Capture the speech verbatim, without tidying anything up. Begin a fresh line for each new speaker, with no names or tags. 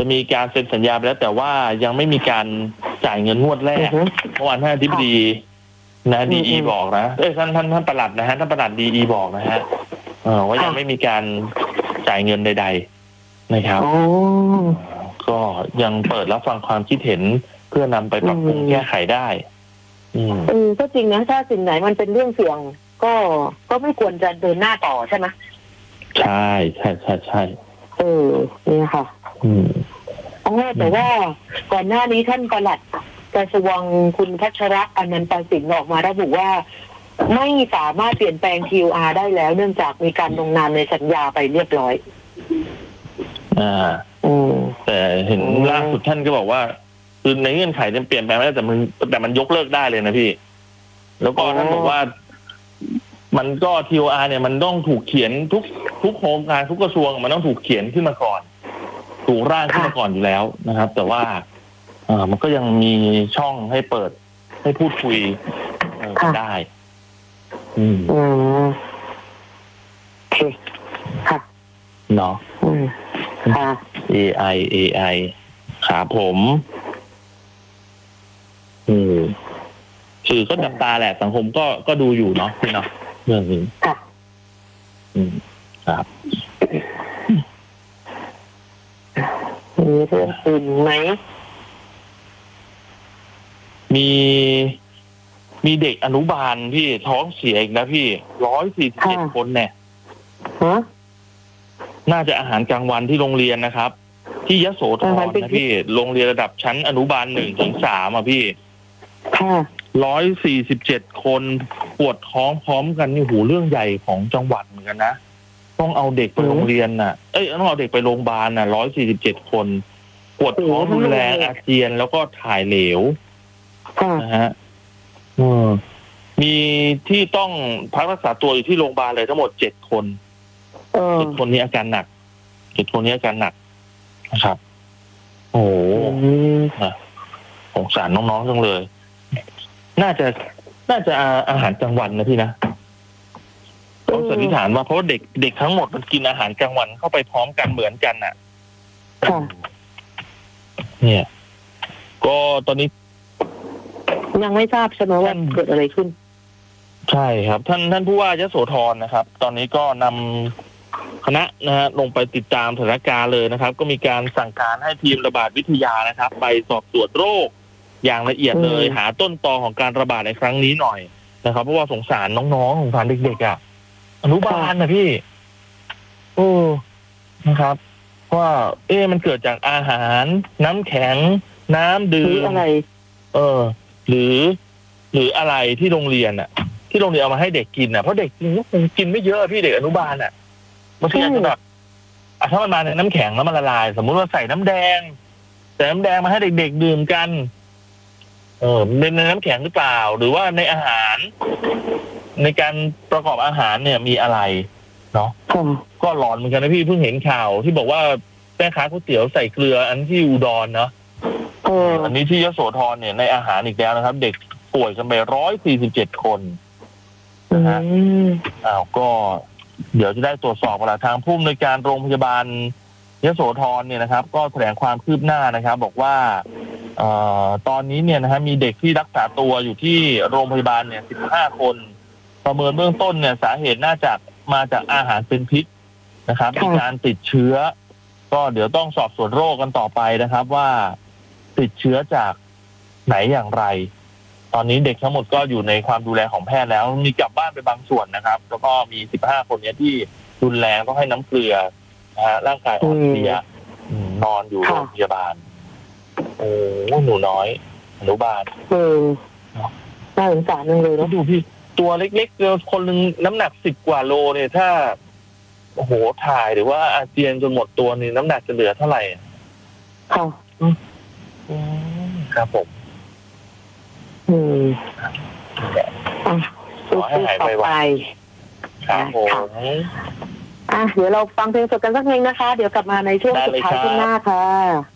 จะมีการเซ็นสัญญาไปแล้วแต่ว่ายังไม่มีการจ่ายเงินงวดแรกเมื่อวานท่านอธิบดีนะดีอีบอกนะเอ้ยท่านท่านท่านประหลัดนะฮะท่านประหลัดดีอีบอกนะฮะเออว่ายังไม่มีการจ่ายเงินใดๆนะครับก็ยังเปิดรับฟังความคิดเห็นเพื่อนำไปปรับปรุงแก้ไขได้อืม
อืมก็จริงนะถ้าสิ่งไหนมันเป็นเรื่องเสี่ยงก็ก็ไม่ควรจะเดินหน้าต่อใช่ไหม
ใช่ใช่ใช่ใช่
เออเนี่ยค่ะอืมอ๋อแต่ว่าก่อนหน้านี้ท่านปลัดกระทรวงคุณพัชระอนันตสินออกมาระบุว่าไม่สามารถเปลี่ยนแปลง ที โอ อาร์ ได้แล้วเนื่องจากมีการลงนามในสัญญาไปเรียบร้อย
อ่าอืมแต่เห็นล่าสุดท่านก็บอกว่าคือในเงื่อนไขเนี่ยเปลี่ยนแปลงไม่ได้แต่มันแต่มันยกเลิกได้เลยนะพี่แล้วก็ท่านบอกว่ามันก็ ที โอ อาร์ เนี่ยมันต้องถูกเขียนทุกทุกโครงการทุกกระทรวงมันต้องถูกเขียนขึ้นมาก่อนถูกร่างขึ้นมาก่อนอยู่แล้วนะครับแต่ว่าเออมันก็ยังมีช่องให้เปิดให้พูดคุยได้อืมอืม
โอเคค่ะ
เนาะอืม
ค่ะ
เอ ไอ เอ ไอ ครับผมอืมสื่อก็จับตาแหละสังคมก็ก็ดูอยู่เนาะพี่เนาะเรื่องนี้ค่ะอืมครับ
มีเรื่องอื่นไหม
มีมีเด็กอนุบาลพี่ท้องเสียอีกนะพี่ร้อยสี่สิบเจ็ดคนเนี่ยน่าจะอาหารกลางวันที่โรงเรียนนะครับที่ยโสธรนะพี่โรงเรียนระดับชั้นอนุบาลหนึ่งถึงสามอ่ะพี่ร้อยสี่สิบเจ็ดคนปวดท้องพร้อมกันนี่หูเรื่องใหญ่ของจังหวัดเหมือนกันนะต้องเอาเด็กไปโรงเรียนน่ะเอ้ยต้องเอาเด็กไปโรงพยาบาลน่ะร้อยสี่สิบเจ็ดคนปวดท้องรุนแรงอาเจียนแล้วก็ถ่ายเหลวนะฮะมีที่ต้องพักรักษาตัวอยู่ที่โรงพยาบาลเลยทั้งหมดเจ็ดคนเจ็ดคนนี้อาการหนักเจ็ดคนนี้อาการหนักนะครับโอ้โหสงสารน้องๆจังเลยน่าจะน่าจะอาหารกลางวันนะพี่นะต้องสันนิษฐานว่าเพราะเด็กเด็กทั้งหมดมันกินอาหารกลางวันเข้าไปพร้อมกันเหมือนกันน่ะเนี่ยก็ตอนนี้
ยังไม่ทราบใช่ไหมว่าเกิดอะไรขึ้น
ใช่ครับท่านท่านผู้ว่ายโสธรนะครับ ตอนนี้ก็นำคณะนะฮะลงไปติดตามสถานการณ์เลยนะครับก็มีการสั่งการให้ทีมระบาดวิทยานะครับไปสอบสวนโรคอย่างละเอียดเลยหาต้นตอของการระบาดในครั้งนี้หน่อยนะครับเพราะว่าสงสารน้องๆสงสารเด็กๆอ่ะอนุบาลนะพี่โอ้นะครับว่าเอ๊ะมันเกิดจากอาหารน้ำแข็งน้ำดื่ม
อะไร
เออหรือหรืออะไรที่โรงเรียนอ่ะที่โรงเรียนเอามาให้เด็กกินอ่ะเพราะเด็กกินก็คงกินไม่เยอะพี่เด็กอนุบาลอ่ะบางทีอาจจะแบบอ่ะถ้ามันมาในน้ำแข็งแล้วมันละลายสมมุติว่าใส่น้ำแดงใส่น้ำแดงมาให้เด็กๆดื่มกันเออในน้ำแข็งหรือเปล่าหรือว่าในอาหารในการประกอบอาหารเนี่ยมีอะไรเนาะก็หลอนเหมือนกันนะพี่เพิ่งเห็นข่าวที่บอกว่าแม่ค้าก๋วยเตี๋ยวใส่เกลืออันที่อุดรเนาะอันนี้ที่ยโสธรเนี่ยในอาหารอีกแล้วนะครับเด็กป่วยกันไปร้อยสี่สิบเจ็ดคนนะฮะอ้าวก็เดี๋ยวจะได้ตรวจสอบกันละทางผู้อำนวยการโรงพยาบาลยโสธรเนี่ยนะครับก็แถลงความคืบหน้านะครับบอกว่าเอ่อตอนนี้เนี่ยนะฮะมีเด็กที่รักษาตัวอยู่ที่โรงพยาบาลเนี่ยสิบห้าคนประเมินเบื้องต้นเนี่ยสาเหตุน่าจะมาจากอาหารเป็นพิษนะครับมีการติดเชื้อก็เดี๋ยวต้องสอบสวนโรคกันต่อไปนะครับว่าติดเชื้อจากไหนอย่างไรตอนนี้เด็กทั้งหมดก็อยู่ในความดูแลของแพทย์แล้วมีกลับบ้านไปบางส่วนนะครับแล้วก็มีสิบห้าคนนี้ที่รุนแรงต้องให้น้ำเกลือนะฮะร่างกายอ่อนเพลียนอนอยู่โรงพยาบาลโอ้หนูน้อยอนุบาล
เออน่าสงสารจังเลย
แล้วดูพี่ตัวเล็กๆคนหนึ่งน้ำหนักสิบกว่าโลเนี่ยถ้าโอ้โหถ่ายหรือว่าอาเจียนจนหมดตัวนี่น้ำหนักจะเหลือเท่าไหร่
ค่ะ
ครับผม
อืม
ขอให้หายไปครับผม
อ่ะเดี๋ยวเราฟังเพลงสดกันสักเพลงนะคะเดี๋ยวกลับมาในช่วงสุดท้ายข้างหน้าค่ะ